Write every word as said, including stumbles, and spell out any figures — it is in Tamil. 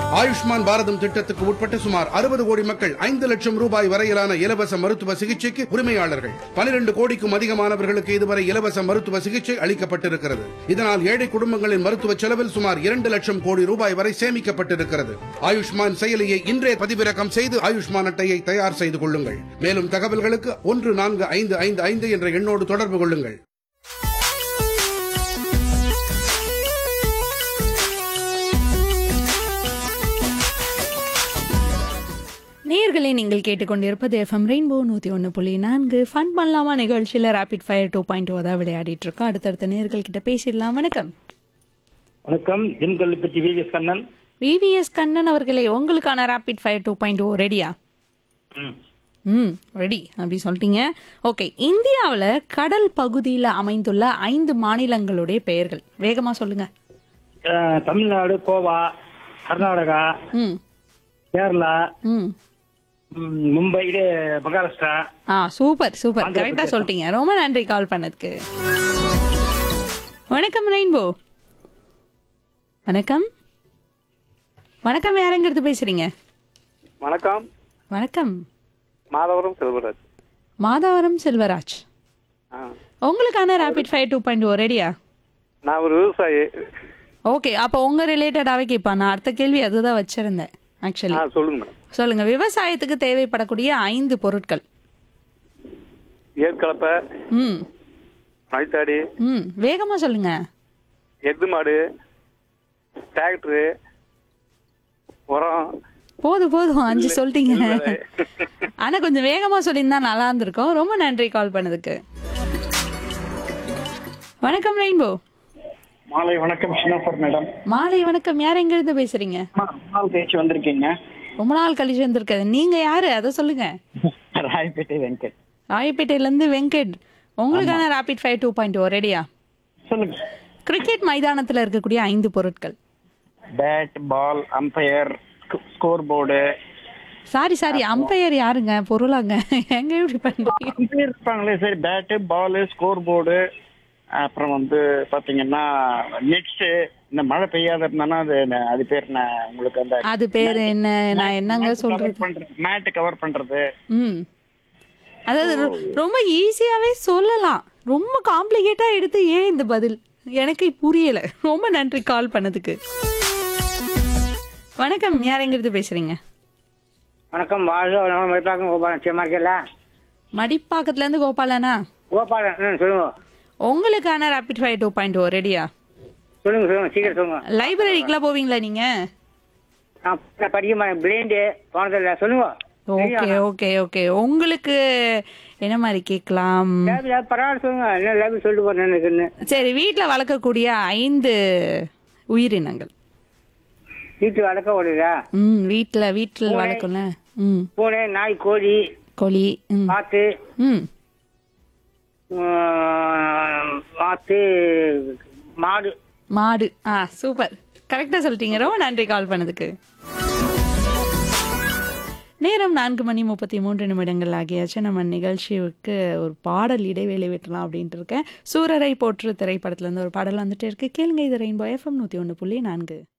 ஆயுஷ்மான் பாரதம் திட்டத்துக்கு உட்பட்ட சுமார் அறுபது கோடி மக்கள் ஐந்து லட்சம் ரூபாய் வரையிலான இலவச மருத்துவ சிகிச்சைக்கு உரிமையாளர்கள். பனிரெண்டு கோடிக்கும் அதிகமானவர்களுக்கு இதுவரை இலவச மருத்துவ சிகிச்சை அளிக்கப்பட்டிருக்கிறது. இதனால் ஏழை குடும்பங்களின் மருத்துவ செலவில் சுமார் இரண்டு லட்சம் கோடி ரூபாய் வரை சேமிக்கப்பட்டிருக்கிறது. ஆயுஷ்மான் செயலியை இன்றே பதிவிறக்கம் செய்து ஆயுஷ்மான் அட்டையை தயார் செய்து கொள்ளுங்கள். மேலும் தகவல்களுக்கு ஒன்று நான்கு ஐந்து ஐந்து ஐந்து என்ற எண்ணோடு தொடர்பு கொள்ளுங்கள். நேயர்களே, நீங்கள் கேட்டுக்கொண்டிருப்பது எஃப்எம் ரெயின்போ நூற்றி ஒன்று புள்ளி நான்கு. ஃபன் பண்ணலாமா நிகழ்ச்சியில் rapid fire two point two தான் விளையாடிட்டு இருக்கோம். அடுத்தடுத்த நேயர்கள் கிட்ட பேசிடலாம். வணக்கம். வணக்கம், ஜிம்கல்லுப்பட்டி விவிஎஸ் கண்ணன். விவிஎஸ் கண்ணன் அவர்களே, உங்களுக்கான rapid fire two point two ரெடியா? ம் ரெடி அப்படி சொல்லிட்டீங்க. ஓகே, இந்தியாவில் கடல் பகுதியில் அமைந்துள்ள ஐந்து மாநிலங்களுடைய பெயர்கள் வேகமா சொல்லுங்க. அஹ், தமிழ்நாடு, கோவா, கர்நாடகா, ம் கேரளா, ம் ம், மும்பை, இது மகாராஷ்டிரா. ஆ சூப்பர் சூப்பர், கரெக்டா சொல்லிட்டீங்க. ரொம்ப நன்றி கால் பண்ணதுக்கு. வணக்கம் ரெயின்போ. வணக்கம் வணக்கம், யாருங்கிறது பேசுறீங்க? வணக்கம், வணக்கம், மாதவரம் செல்வராஜ். மாதவரம் செல்வராஜ். ஆ, உங்களுக்கான ரேபிட் ஃபயர் டூ பாயிண்ட் ஓ ரெடியா? நான் ஒரு விவசாயி. ஓகே, அப்போ உங்க ரிலேட்டடாவே கேட்பா. நான் அடுத்த கேள்வி அதுதான் வச்சிருந்தேன் ஆக்சுவலி. ஆ, சொல்லுங்க மேடம். சொல்லுங்க. விவசாயத்துக்கு தேவைப்படக்கூடிய ஐந்து பொருட்கள். ஏற்கலப்பை, ம் மழைத்தாடி, ம் வேகமா சொல்லுங்க. எட்டு மாடு, டிராக்டரு, உரம். போதும் போதும், அஞ்சு சொல்லிட்டீங்க. இல்லை. ஆனா கொஞ்சம் வேகமா சொல்லியிருந்தா நல்லா இருந்திருக்கும். ரொம்ப நன்றி கால் பண்ணதுக்கு. வணக்கம் ரெயின்போ. மாலை வணக்கம், சின்னப்பர் மேடம். மாலை வணக்கம், யார் எங்க இருந்து பேசுறீங்க? நாள் கழிச்சு வந்திருக்கீங்க. ரொம்ப நாள் கழிச்சு வந்திருக்காது. நீங்க யாரு அதை சொல்லுங்க. ராயப்பேட்டை வெங்கட். ராயப்பேட்டையில இருந்து வெங்கட். உங்களுக்கான ரேபிட் ஃபயர் டூ பாயிண்ட் ஓ ரெடியா? சொல்லுங்க. கிரிக்கெட் மைதானத்துல இருக்கக்கூடிய ஐந்து பொருட்கள். பேட், பால், umpire, score board. Sorry sorry, umpire யாருங்க? பொருளாங்க. எங்க இப்படி பண்றீங்க? அம்பையர் இருப்பாங்களே, சரி. பேட்டு, பால், ஸ்கோர் போர்டு, அப்புறம் வந்து பாத்தீங்கன்னா நெட்ஸ். இந்த மழை பெய்யாத இருந்தானா அது அது பேர் என்ன உங்களுக்கு? அந்த அது பேரு என்ன? நான் என்னங்க சொல்றது? மேட் கவர் பண்றது. ம் அதாவது ரொ- ரொம்ப ஈஸியாவே சொல்லலாம். ரொம்ப காம்ப்ளிகேட்டா எடுத்து ஏன் இந்த பதில் எனக்கு புரியல. ரொம்ப நன்றி கால் பண்ணதுக்கு. வணக்கம், யார் எங்கிருந்து பேசுறீங்க? வணக்கம், வாழ்க வளமுடன். மதிப்பாக்கம் கோபாலன் நிச்சயமா இருக்கல. மடிப்பாக்கத்துல இருந்து கோபாலனா? கோபாலன், ம், சொல்லுங்க உங்களுக்கான ரேபிட் ஃபயர் டூ பாயிண்ட் ஓ ரெடியா? சொல்லுங்க சொல்லுங்க சீக்கிரம் சொல்லுங்க. லைப்ரரிக்குலாம் போவீங்களா நீங்க? நான் ப- படிக்க மாட்டேன், பிளைண்டு, போனதில்ல. சொல்லுங்க. ஓகே ஓகே ஓகே, உங்களுக்கு என்ன மாதிரி கேட்கலாம்? லேபு லேபு பரவாயில்ல, சொல்லுங்க. என்ன லேபு சொல்லிட்டு போறேன் எனக்குன்னு. சரி, வீட்டில் வளர்க்கக்கூடிய ஐந்து உயிரினங்கள். வீட்டு வளர்க்க ஓடுதா? ம் வீட்டில் வீட்டில் பூனை. வளர்க்கல. ம் பூனை, நாய், கோழி, கோழி. ம் வாத்து, ம் ம், வாத்து, மாடு. மாடு. ஆ சூப்பர், கரெக்டாக சொல்லிட்டீங்க. ரொம்ப நன்றி கால் பண்ணதுக்கு. நேரம் நான்கு மணி முப்பத்தி மூன்று நிமிடங்கள் ஆகியாச்சு. நம்ம நிகழ்ச்சிக்கு ஒரு பாடல் இடைவேளை விட்டலாம் அப்படின்ட்டு இருக்கேன். சூரரை போற்று திரைப்படத்துல இருந்து ஒரு பாடல் வந்துட்டு இருக்கு. கேளுங்க. இது ரெயின்போ எஃப்எம் நூற்றி ஒன்று புள்ளி நான்கு.